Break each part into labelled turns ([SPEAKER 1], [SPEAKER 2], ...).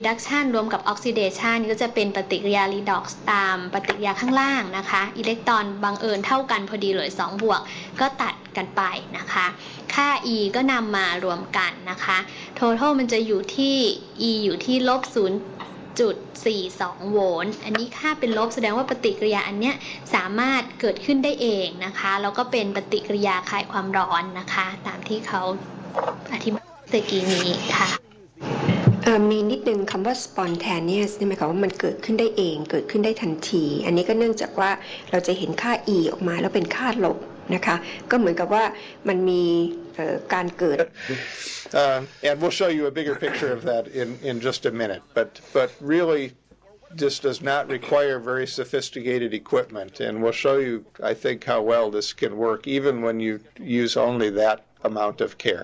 [SPEAKER 1] reduction รวมกับ oxidation ก็จะเป็นปฏิกิริยา redox ตามปฏิกิริยาข้างล่างนะคะอิเล็กตรอนบังเอิญเท่ากันพอดีเลย2บวกก็ตัดกันไปนะคะค่า E ก็นำมารวมกันนะคะ total มันจะอยู่ที่ E อยู่ที่ลบ0.42 โวลต์อันนี้ค่าเป็นลบแสดงว่าปฏิกิริยาอันเนี้ยสามารถเกิดขึ้นได้เองนะคะแล้วก็เป็นปฏิกิริยาคลายความร้อนนะคะตามที่เขาอธิบายเมื่อกี้นี้ค่ะ
[SPEAKER 2] มีนิดนึงคำว่า spontaneous นี่หมายความว่ามันเกิดขึ้นได้เองเกิดขึ้นได้ทันทีอันนี้ก็เนื่องจากว่าเราจะเห็นค่า E ออกมาแล้วเป็นค่าลบนะคะก็เหมือนกับว่ามันมีการเกิด
[SPEAKER 3] and we'll show you a bigger picture of that in just a minute but really this does not require very sophisticated equipment and we'll show you I think how well this can work even when you use only that amount of care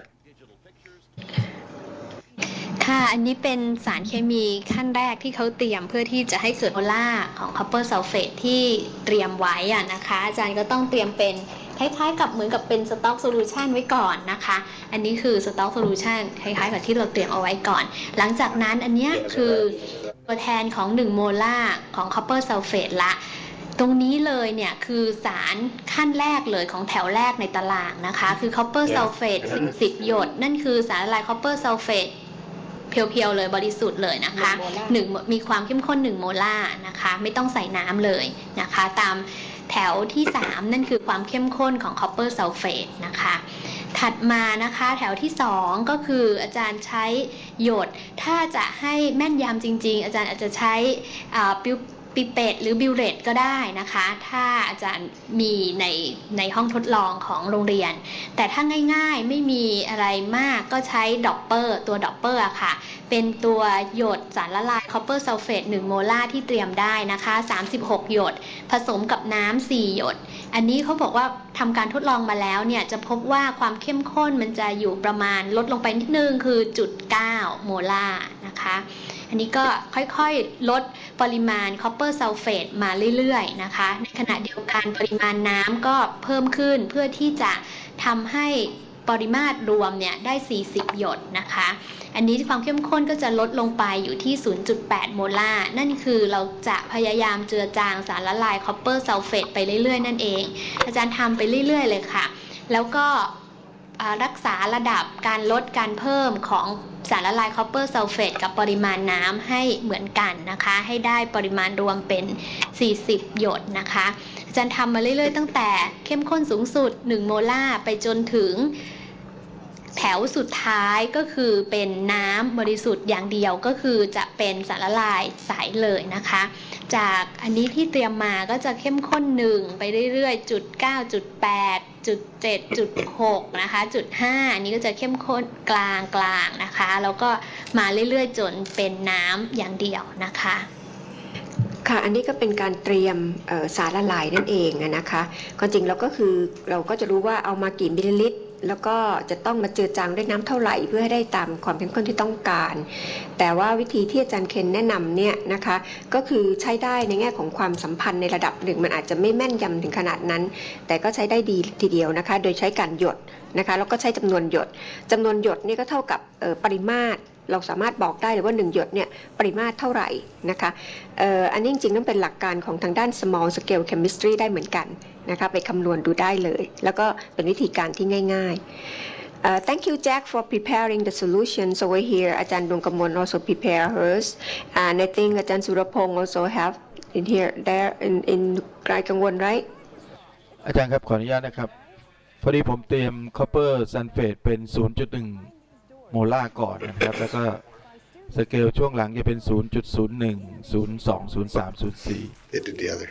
[SPEAKER 1] ค่ะอันนี้เป็นสารเคมีขั้นแรกที่เขาเตรียมเพื่อที่จะให้เกิดโมลาร์ของ copper sulfate ที่เตรียมไว้นะคะอาจารย์ก็ต้องเตรียมเป็นคล้ายๆกับเหมือนกับเป็น stock solution ไว้ก่อนนะคะอันนี้คือ stock solution คล้ายๆกับที่เราเตรียมเอาไว้ก่อนหลังจากนั้นอันนี้คือตัวแทนของ1โมลาร์ของ copper sulfate ละตรงนี้เลยเนี่ยคือสารขั้นแรกเลยของแถวแรกในตารางนะคะคือ copper sulfate 10 หยดนั่นคือสารละลาย copper sulfateเพียวๆเลยบริสุทธิ์เลยนะคะมีความเข้มข้น1โมลาร์นะคะไม่ต้องใส่น้ำเลยนะคะตามแถวที่3นั่นคือความเข้มข้นของ copper sulfate นะคะถัดมานะคะแถวที่2ก็คืออาจารย์ใช้หยดถ้าจะให้แม่นยำจริงๆอาจารย์อาจจะใช้ปิเปตหรือบิวเรตก็ได้นะคะถ้าอาจารย์มีในห้องทดลองของโรงเรียนแต่ถ้าง่ายๆไม่มีอะไรมากก็ใช้ดอปเปอร์ตัวดอปเปอร์ค่ะเป็นตัวหยดสารละลาย copper sulfate 1 โมลาร์ที่เตรียมได้นะคะ36 หยดผสมกับน้ำ4 หยดอันนี้เขาบอกว่าทำการทดลองมาแล้วเนี่ยจะพบว่าความเข้มข้นมันจะอยู่ประมาณลดลงไปนิดนึงคือ 0.9 โมลาร์นะคะอันนี้ก็ค่อยๆลดปริมาณ copper sulfate มาเรื่อยๆนะคะในขณะเดียวกันปริมาณน้ำก็เพิ่มขึ้นเพื่อที่จะทำให้ปริมาตรรวมเนี่ยได้40 หยดนะคะอันนี้ความเข้มข้นก็จะลดลงไปอยู่ที่ 0.8 โมลาร์นั่นคือเราจะพยายามเจือจางสารละลาย copper sulfate ไปเรื่อยๆนั่นเองอาจารย์ทำไปเรื่อยๆเลยค่ะแล้วก็รักษาระดับการลดการเพิ่มของสารละลาย copper sulfate กับปริมาณน้ำให้เหมือนกันนะคะให้ได้ปริมาณรวมเป็น40 หยดนะคะอาจารย์ทำมาเรื่อยๆตั้งแต่เข้มข้นสูงสุด1 โมลาร์ไปจนถึงแถวสุดท้ายก็คือเป็นน้ำบริสุทธิ์อย่างเดียวก็คือจะเป็นสารละลายใสเลยนะคะจากอันนี้ที่เตรียมมาก็จะเข้มข้น1ไปเรื่อยๆ9.8 7.6 นะคะ5อันนี้ก็จะเข้มข้นกลางนะคะแล้วก็มาเรื่อยๆจนเป็นน้ำอย่างเดียวนะคะ
[SPEAKER 2] ค่ะอันนี้ก็เป็นการเตรียมสารละลายนั่นเองนะคะความจริงเราก็คือเราก็จะรู้ว่าเอามากี่มิลลิลิตรแล้วก็จะต้องมาเจือจางด้วยน้ำเท่าไหร่เพื่อให้ได้ตามความเข้มข้นที่ต้องการแต่ว่าวิธีที่อาจารย์เคนแนะนำเนี่ยนะคะก็คือใช้ได้ในแง่ของความสัมพันธ์ในระดับหนึ่งมันอาจจะไม่แม่นยำถึงขนาดนั้นแต่ก็ใช้ได้ดีทีเดียวนะคะโดยใช้การหยดนะคะแล้วก็ใช้จำนวนหยดนี่ก็เท่ากับปริมาตรเราสามารถบอกได้เลยว่า1 หยดเนี่ยปริมาตรเท่าไหร่นะคะอันนี้จริงๆนั่นเป็นหลักการของทางด้าน small scale chemistry ได้เหมือนกันนะคะไปคำนวณดูได้เลยแล้วก็เป็นวิธีการที่ง่ายๆThank you Jack for preparing the solutions over here อาจารย์ดวงกมล also prepare hers and I think อาจารย์สุรพงศ์ also have in here there in กลายกังวล right
[SPEAKER 4] อาจารย์ครับขออนุญาตนะครับพอดีผมเตรียม copper sulfate เป็น 0.1 โมลาร์ก่อนนะครับแล้วก็สเกลช่วงหลังจะเป็น 0.01 02 03 04
[SPEAKER 3] It did the other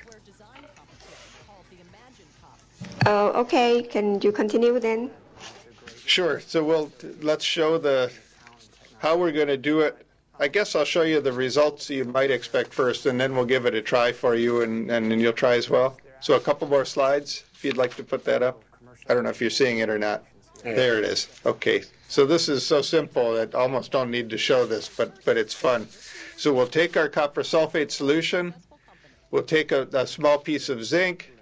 [SPEAKER 2] Okay can you continue then
[SPEAKER 3] Sure so let's show how we're going to do it I guess I'll show you the results you might expect first and then we'll give it a try for you and you'll try as well so a couple more slides if you'd like to put that up I don't know if you're seeing it or not there it is okay So this is so simple that I almost don't need to show this, but it's fun. So we'll take our copper sulfate solution, we'll take a small piece of zinc,